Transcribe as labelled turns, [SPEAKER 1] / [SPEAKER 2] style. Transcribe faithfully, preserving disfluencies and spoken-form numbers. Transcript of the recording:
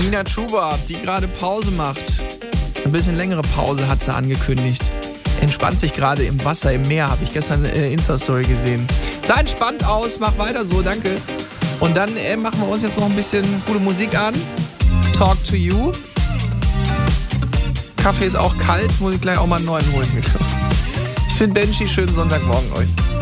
[SPEAKER 1] Nina Chuba, die gerade Pause macht. Ein bisschen längere Pause hat sie angekündigt. Entspannt sich gerade im Wasser, im Meer, habe ich gestern eine Insta-Story gesehen. Sah entspannt aus, mach weiter so, danke. Und dann äh, machen wir uns jetzt noch ein bisschen gute Musik an. Talk to You. Kaffee ist auch kalt, muss ich gleich auch mal einen neuen holen. Ich bin Benji, schönen Sonntagmorgen euch.